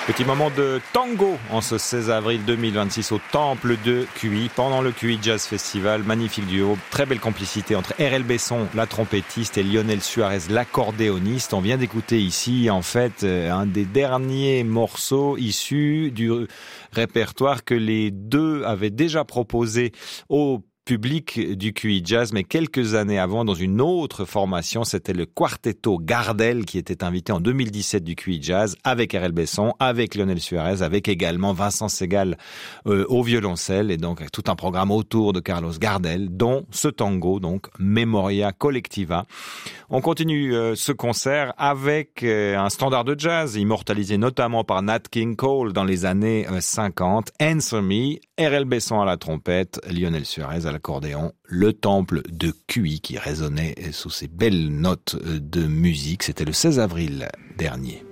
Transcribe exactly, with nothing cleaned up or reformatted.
Petit moment de tango en ce seize avril deux mille vingt-six au Temple de Cuy, pendant le Cuy Jazz Festival. Magnifique duo, très belle complicité entre R L Besson, la trompettiste, et Lionel Suarez, l'accordéoniste. On vient d'écouter ici, en fait, un des derniers morceaux issus du répertoire que les deux avaient déjà proposé au public du Cuy Jazz, mais quelques années avant, dans une autre formation, c'était le Quartetto Gardel qui était invité en deux mille dix-sept du Cuy Jazz, avec R L Besson, avec Lionel Suarez, avec également Vincent Segal euh, au violoncelle, et donc tout un programme autour de Carlos Gardel, dont ce tango, donc Memoria Collectiva. On continue euh, ce concert avec euh, un standard de jazz, immortalisé notamment par Nat King Cole dans les années euh, cinquante, Answer Me, R L Besson à la trompette, Lionel Suarez à l'accordéon, le Temple de Cuy qui résonnait sous ces belles notes de musique. C'était le seize avril dernier.